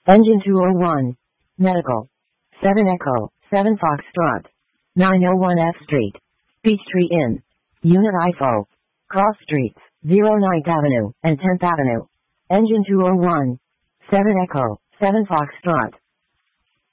Engine 201. Medical. 7 Echo, 7 Foxtrot. 901 F Street. Peachtree Inn. Unit IFO. Cross Streets, 09th Avenue and 10th Avenue. Engine 201. 7 Echo, 7 Foxtrot.